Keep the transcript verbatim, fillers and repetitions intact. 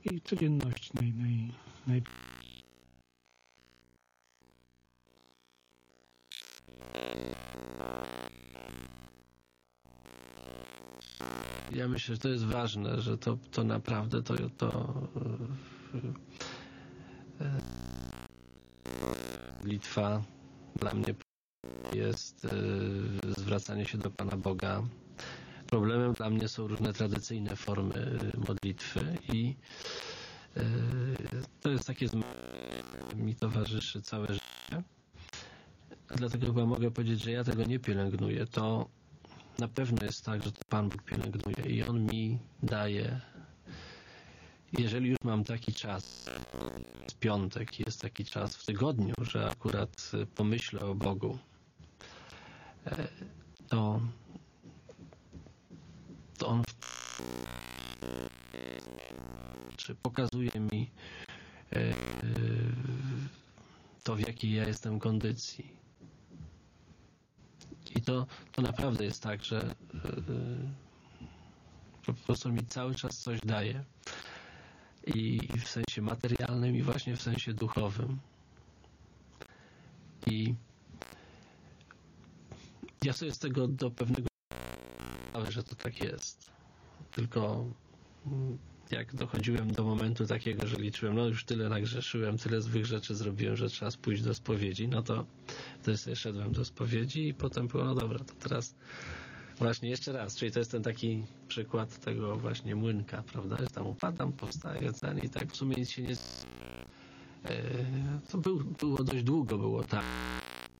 takiej codzienności naj, naj, naj... Ja myślę, że to jest ważne, że to, to naprawdę to, to modlitwa dla mnie jest zwracanie się do Pana Boga. Problemem dla mnie są różne tradycyjne formy modlitwy i to jest takie, mi towarzyszy całe życie. Dlatego chyba mogę powiedzieć, że ja tego nie pielęgnuję. To na pewno jest tak, że to Pan Bóg pielęgnuje i On mi daje. Jeżeli już mam taki czas, z piątek jest taki czas w tygodniu, że akurat pomyślę o Bogu, to, to On czy pokazuje mi to, w jakiej ja jestem kondycji. I to, to naprawdę jest tak, że po prostu mi cały czas coś daje. I w sensie materialnym, i właśnie w sensie duchowym. I ja sobie z tego do pewnego sprawy, że to tak jest. Tylko jak dochodziłem do momentu takiego, że liczyłem, no już tyle nagrzeszyłem, tyle złych rzeczy zrobiłem, że trzeba pójść do spowiedzi, no to wtedy sobie szedłem do spowiedzi i potem było, no dobra, to teraz właśnie jeszcze raz, czyli to jest ten taki przykład tego właśnie młynka, prawda? Że tam upadam, powstaję, ten i tak w sumie nic się nie... To był, było dość długo, było tak.